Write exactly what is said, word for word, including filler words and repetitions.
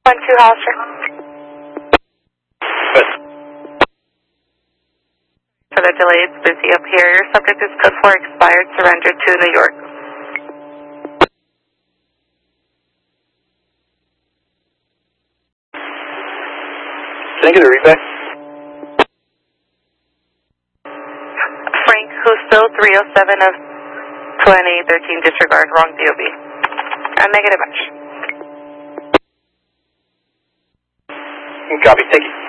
one two Hollister. Good. For the delay, it's busy up here. Your subject is code four expired, surrender to New York. Can I get a replay? Frank Husto, three oh seven of twenty thirteen, disregard, wrong D O B. A negative match. Copy, thank you.